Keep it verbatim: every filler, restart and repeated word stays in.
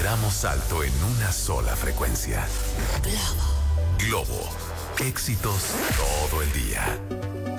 Vibramos alto en una sola frecuencia. Globo. Globo. Éxitos todo el día.